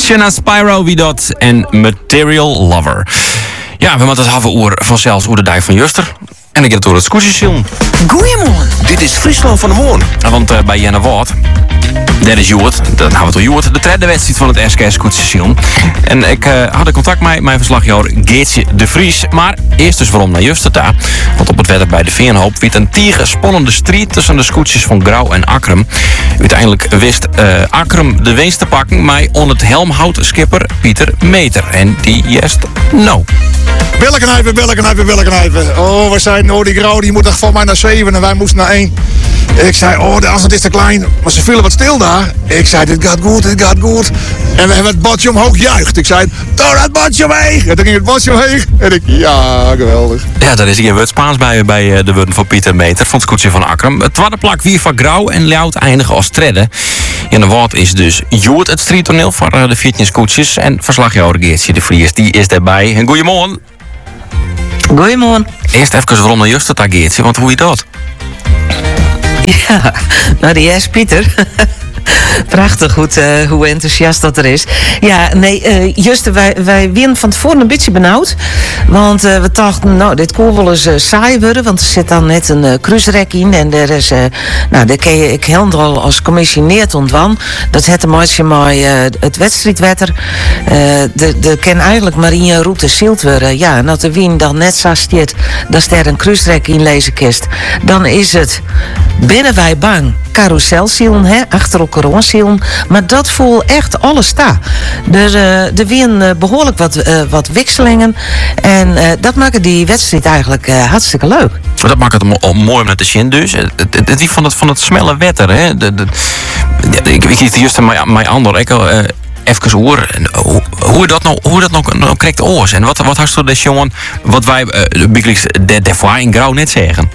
Shanna Spyro wie dat en Material Lover. Ja, we moeten het hebben over vanzelfs hoe de dijk van Juster. En ik heb het door het scootjeszillen. Goeiemorgen. Dit is Friesland van de Moorn. Want bij Jenna Woord, dat is Joert, dan gaan we door Joert, de derde wedstrijd van het SK scootjeszillen. En ik had contact met mijn verslagjouwer Geertje de Vries. Maar eerst dus waarom naar Juster daar. Want op het wedder bij de Veenhoop wiet een spannende strijd tussen de scootjes van Grauw en Akrum. Uiteindelijk wist Akrum de winst te pakken, maar on het helmhout skipper Pieter Meter. En die jest no. Bellenknijpen. Oh, we zeiden, die Grauw die moet toch van mij naar 7 en wij moesten naar 1. Ik zei, de afstand is te klein, maar ze vielen wat stil daar. Ik zei, dit gaat goed. En we hebben het bordje omhoog juicht. Ik zei, doe dat bordje omheen. En toen ging het bordje omheen. En ik, ja, geweldig. Ja, daar is hier wat Spaans bij de woorden van Pieter Meter van het scootje van Akrum. Het tweede plak wie van Grauw en Ljout eindigen als tredde. In de woord is dus Joert het strijdtoneel voor de 14 scootjes. En verslagjouwer Geertje de Vries, die is daarbij. En goeiemorgen. Goeiemorgen. Eerst even waarom naar Juster daar, Geertje, want hoe je dat? Ja, nou die is Pieter. Prachtig hoe enthousiast dat er is. Ja, nee, Juste, wij winnen van tevoren een beetje benauwd. Want we dachten, nou, dit kon wel eens saai worden. Want er zit dan net een cruiserek in. En er is, daar kan je ik helemaal als commissioneerd ontwan. Dat het een maatje maar het wedstrijdwetter. Er kan eigenlijk maar in je route zield worden. Ja, en als de wien dan net zo stiert, dat er een cruiserek in lezen kist. Dan is het binnen wij bang. Carouselzielen, hè, achter elkaar rondzielen. Maar dat voel echt alles sta. Er weer behoorlijk wat wisselingen. En dat maakt die wedstrijd eigenlijk hartstikke leuk. Dat maakt het mooi om te zien dus. Het is van het smelle wetter, hè. Ik kies juist mijn ander. Even hoor, hoe dat nou correct oors. En wat hast u dus jongen, wat wij daarvoor in Grauw net zeggen?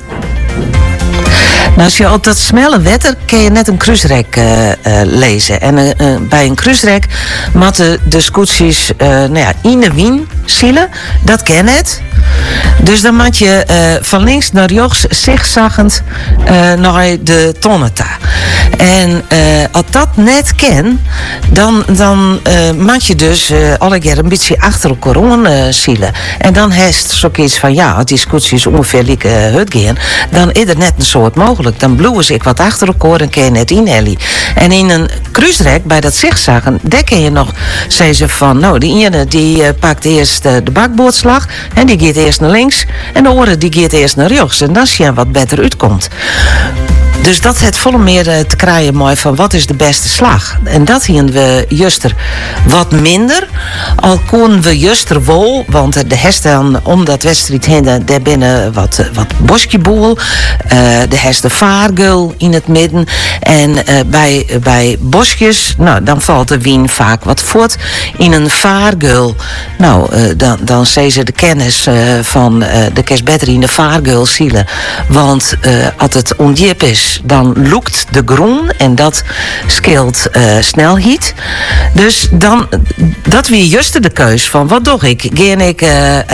Nou, als je op dat smelle wetter kun je net een cruiserek lezen. En bij een cruiserek moeten de scootjes in de wien zielen. Dat ken het. Dus dan moet je van links naar rechts zigzaggend naar de tonneta. En als dat net ken, dan moet je dus alle keer een beetje achter elkaar rond zielen. En dan heeft zoiets van, ja, als die scootjes ongeveer like hut gaan, dan is er net een soort mogelijk. Dan bloeien ze wat achter elkaar en kun je net inhellen. En in een cruiserek, bij dat zigzaggen, daar kun je nog zeggen van, nou, die ene die pakt eerst de bakboordslag en die gaat eerst naar links en de andere die gaat eerst naar rechts. En dan zie je wat beter uitkomt. Dus dat het volle meer te krijgen mooi van wat is de beste slag. En dat hien we Juster wat minder. Al konden we Juster wel, want de hesten om dat wedstrijd heen, daar binnen wat boskjeboel. De hesten vaargul in het midden. En bij bosjes, nou, dan valt de wien vaak wat voort. In een vaargul, nou, dan zeggen ze de kennis van de kerst beter in de vaargul zielen. Want als het ondiep is, dan loekt de groen en dat scheelt snelheid. Dus dan, dat weer juist de keus van wat doe ik? Ga ik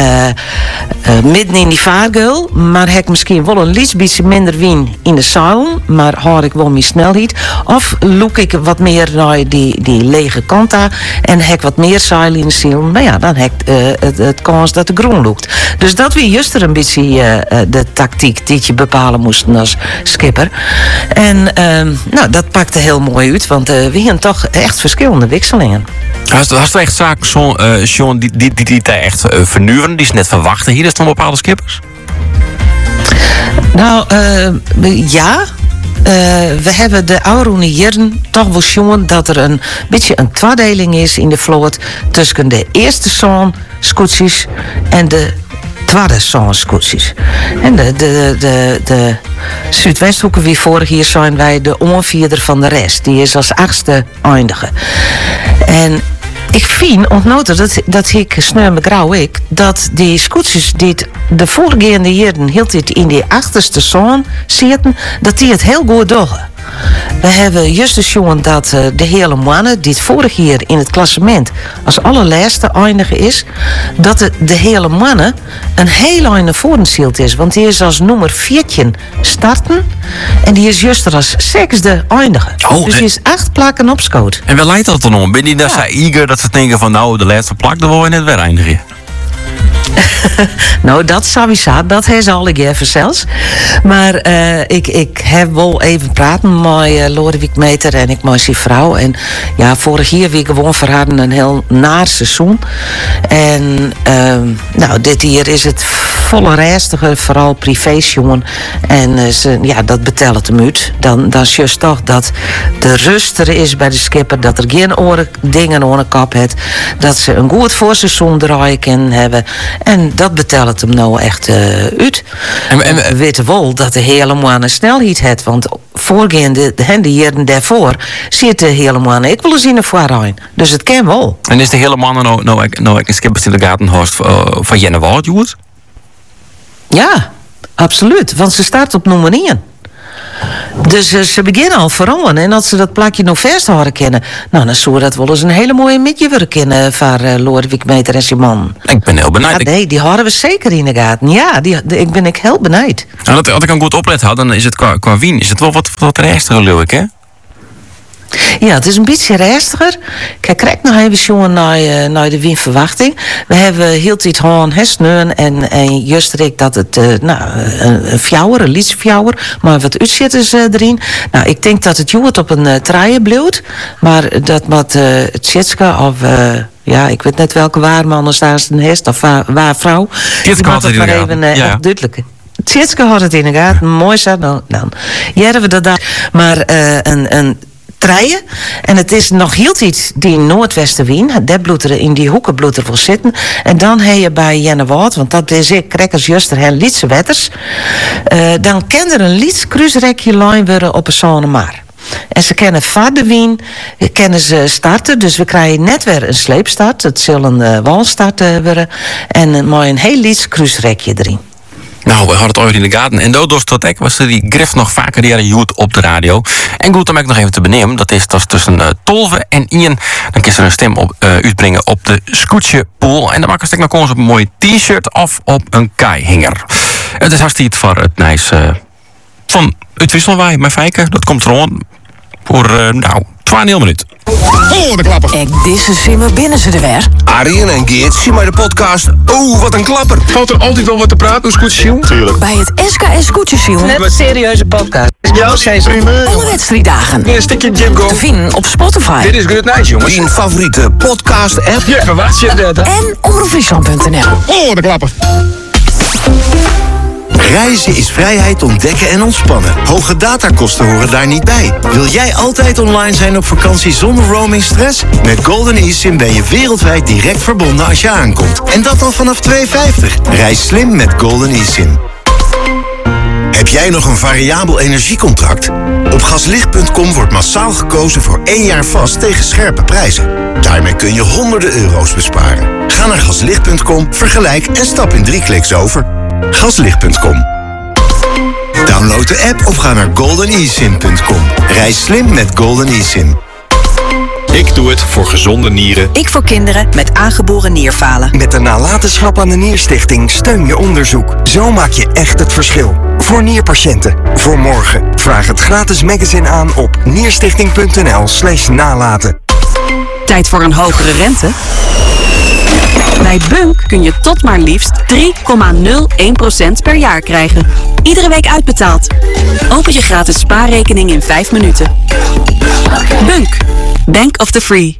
midden in die vaargeul, maar heb ik misschien wel een beetje minder wien in de zeilen, maar hou ik wel meer snelheid? Of look ik wat meer naar die lege kant daar en heb ik wat meer zeilen in de zeilen? Nou ja, dan heb ik het kans dat de groen loekt. Dus dat weer juist een beetje de tactiek die je bepalen moest als skipper. En nou, dat pakte heel mooi uit, want we hadden toch echt verschillende wisselingen. Hast er echt zaken, Sean, die echt vernieuwen, die is net verwachten hier, is van bepaalde skippers? Nou, ja. We hebben de oude jaren toch wel zien dat er een beetje een tweedeling is in de vloot tussen de eerste zo'n scootjes en de tweede zo'n scootjes. En de Zuidwesthoeken wie vorig jaar zijn wij de onvierder van de rest. Die is als 8e eindigen. En ik vind, ontnoten dat ik sneu me grauw dat die scootjes die de voorgaande jaren hield dit in die 8e zoon zitten, dat die het heel goed doen. We hebben juist de jongen dat de hele mannen, die het vorig jaar in het klassement als allerlaatste eindigen is, dat de hele mannen een heel einde voorzield is. Want die is als nummer 14 starten en die is juist er als 6e eindigen. Oh, dus die is 8 plakken op schoot. En waar leidt dat dan om? Ben je daar zo eager dat ze denken van nou, de laatste plak, dan wil je net weer eindigen? Nou, dat sowieso, dat heeft al ik even zelfs. Maar ik heb wel even praten met Lodewijk Meter en ik met zijn vrouw. En ja, vorig jaar weer gewoon voor haar een heel naar seizoen. En nou, dit jaar is het volle reistiger, vooral privéjongen. En dat betelt hem uit. Dan is juist toch dat de rust er is bij de skipper, dat er geen dingen aan de kap heeft. Dat ze een goed voorseizoen draaien kunnen hebben. En dat betelt hem nou echt uit. En we weten wel dat de helemaal een snelheid heeft. Want voorgaande de jaren daarvoor zit de helemaal ik wil eens in de vooruit. Dus het kan wel. En is de helemaal nou een skippers in de gaten host van Jenny Wout, Joert? Ja, absoluut. Want ze start op nummer 1. Dus ze beginnen al veranderen. En als ze dat plakje nog vasthouden kennen, nou, dan zou dat wel eens een hele mooie midjewerk kennen van Lodewijk Meter en zijn man. Ik ben heel benieuwd. Ja, nee, die houden we zeker in de gaten. Ja, ik ben heel benieuwd. Nou, als ik een goed oplet had, dan is het qua wien is het wel wat reestiger, leuk, hè? Ja, het is een beetje reistiger. Kijk, kijk nog even jongen naar de winverwachting. We hebben heel tijd gewoon sneeuwen en juist ik dat het een fjouwer, een lietsfjouwer, maar wat uitzitters erin. Nou, ik denk dat het joert op een traaien bloed, maar dat wat het Tjitska of ja, ik weet net welke waarman als daar is een hest of waar vrouw. Tjitska had het maar even echt duidelijk. Tjitska had het in de gaten, mooi zo. Dan jaren we dat daar. Maar een treien. En het is nog heel iets die noordwestenwind. Dat bloed er in die hoeken bloed er wil zitten. En dan heb je bij Jennewoud, want dat is ik, Krekkers Juster en Lietse Wetters. Dan kan er een Liets cruiserekje lijn worden op een Zonnemar. En ze kennen vaderwien, kennen ze starten. Dus we krijgen net weer een sleepstart. Het zal een walstart worden. En maar een heel Liets cruiserekje erin. Nou, we hadden het ooit in de gaten. En door Stotek was er die grif nog vaker die joet op de radio. En goed, om ik nog even te benemen. Dat is tussen 12 en 1. Dan kun je er een stem op uitbrengen op de Scootjepool. En dan maken we nog eens op een mooie t-shirt of op een keihinger. Het is hartstikke voor het nice van het wisselwaai. Maar Fijke, dat komt rond voor 12 minuten. Oh, de klapper. Ek deze simmer binnen ze er weer. Arjen en Geert, zie maar de podcast. Oh, wat een klapper. Valt er altijd wel wat te praten door Scootjesjoen? Tuurlijk. Bij het SKS Scootjesjoen. Net een serieuze podcast. Ja, Alle wedstrijddagen. een stukje Jim Go. Te vinden op Spotify. Dit is Good Night, jongens. Die favoriete podcast-app. Ja, verwacht je dat? En omroepfriesland.nl. Oh, de klapper. Reizen is vrijheid ontdekken en ontspannen. Hoge datakosten horen daar niet bij. Wil jij altijd online zijn op vakantie zonder roamingstress? Met Golden eSIM ben je wereldwijd direct verbonden als je aankomt. En dat al vanaf $2,50. Reis slim met Golden eSIM. Heb jij nog een variabel energiecontract? Op gaslicht.com wordt massaal gekozen voor 1 jaar vast tegen scherpe prijzen. Daarmee kun je honderden euro's besparen. Ga naar gaslicht.com, vergelijk en stap in 3 kliks over. Gaslicht.com. Download de app of ga naar goldeneSIM.com. Reis slim met Golden eSIM. Ik doe het voor gezonde nieren. Ik voor kinderen met aangeboren nierfalen. Met de nalatenschap aan de Nierstichting steun je onderzoek. Zo maak je echt het verschil. Voor nierpatiënten. Voor morgen. Vraag het gratis magazine aan op nierstichting.nl/nalaten. Tijd voor een hogere rente? Bij Bunk kun je tot maar liefst 3,01% per jaar krijgen. Iedere week uitbetaald. Open je gratis spaarrekening in 5 minuten. Bunk. Bank of the Free.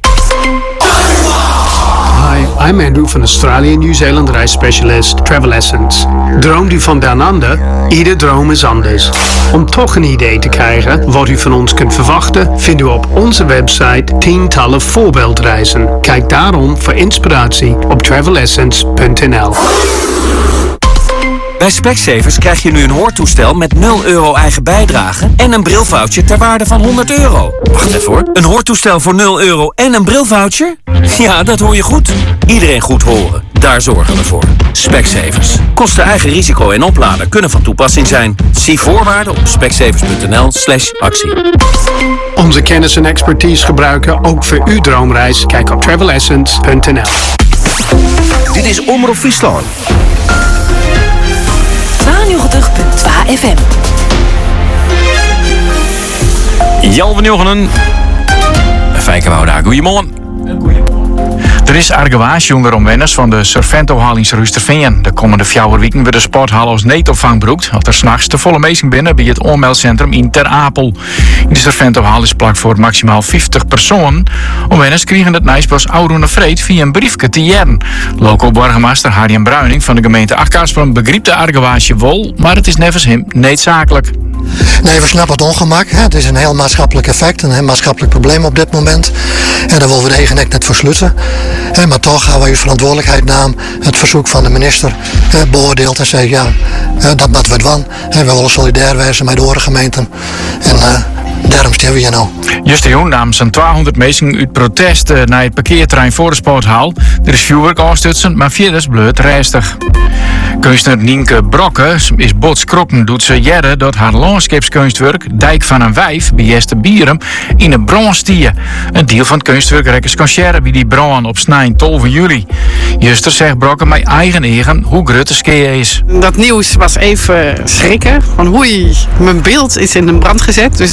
Hi, I'm Andrew van Australië New Zealand reisspecialist Travel Essence. Droomt u van down under? Ieder droom is anders. Om toch een idee te krijgen wat u van ons kunt verwachten, vindt u op onze website tientallen voorbeeldreizen. Kijk daarom voor inspiratie op travelessence.nl. Bij Specsavers krijg je nu een hoortoestel met €0 eigen bijdrage en een brilvoucher ter waarde van €100. Wacht even hoor. Een hoortoestel voor €0 en een brilvoucher? Ja, dat hoor je goed. Iedereen goed horen. Daar zorgen we voor. Specsavers. Kosten eigen risico en opladen kunnen van toepassing zijn. Zie voorwaarden op specsavers.nl/actie. Onze kennis en expertise gebruiken ook voor uw droomreis. Kijk op travelessence.nl. Dit is Omroep Friesland. 92.2 FM. Jalve Nieuwgenen. Fijke Wouda, goeiemorgen. Er is argwaarschuwing onder omwenners van de Servento-hal in Ruisterveen. De komende 4 weken wordt de sporthal als neetopvang gebruikt. Als er s'nachts te volle meezing binnen bij het oormeldcentrum in Ter Apel. In de Servento-hal is plak voor maximaal 50 personen. Omwenners kregen het Nijsbos Ouroene Vreed via een briefje te jaren. Local burgemeester Harjen Bruining van de gemeente Achterspelen begreep de argwaarsje wel, maar het is nevens hem noodzakelijk. Nee, we snappen het ongemak. Het is een heel maatschappelijk effect, een heel maatschappelijk probleem op dit moment. En daar willen we de eigen nek net voor sluiten. Maar toch gaan wij uw verantwoordelijkheid namen, het verzoek van de minister beoordeeld en zei ja, dat moeten we het van. We willen solidair wezen met de andere gemeenten. En daarom staan we hier nou. Justijoen namens een 200 mensen uit protest naar het parkeerterrein voor de sporthal. Er is vuurwerk afstutsen, maar verder bleut restig. Kunstner Nienke Brokke is botskrokken doet ze jaren dat haar landscapeskunstwerk Dijk van een Wijf bij Jeste Bierum in een brand stier. Een deel van het kunstwerk rekkers concert bij die brand op 12 juli. Juster zegt Brokke met eigen hoe grut de skeer is. Dat nieuws was even schrikken. Van oei, mijn beeld is in de brand gezet. Dus